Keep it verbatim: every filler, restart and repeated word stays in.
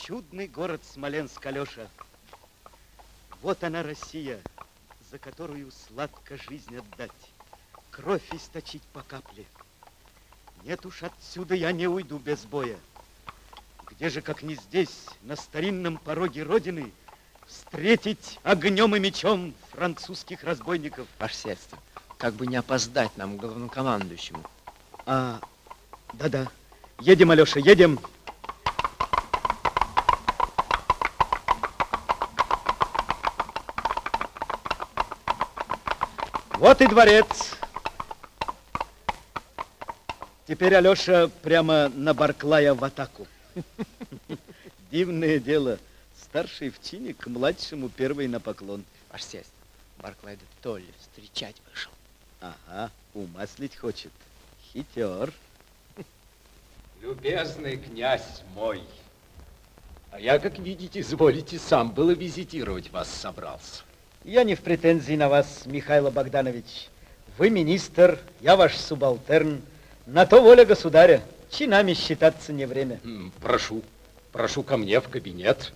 Чудный город Смоленск, Алеша. Вот она, Россия, за которую сладко жизнь отдать, кровь источить по капле. Нет уж, отсюда я не уйду без боя. Где же, как не здесь, на старинном пороге Родины, встретить огнем и мечом французских разбойников? Ваше Сиятельство, как бы не опоздать нам, главнокомандующему. А, да-да. Едем, Алеша, едем. Вот и дворец. Теперь, Алеша, прямо на Барклая в атаку. Дивное дело. Старший в чине к младшему первый на поклон. Ваше Сиятельство, Барклай де Толли встречать вышел. Ага, умаслить хочет. Хитер. Любезный князь мой, а я, как видите, изволите, сам было визитировать вас собрался. Я не в претензии на вас, Михаил Богданович. Вы министр, я ваш субалтерн. На то воля государя. Чинами считаться не время. Прошу, прошу ко мне в кабинет.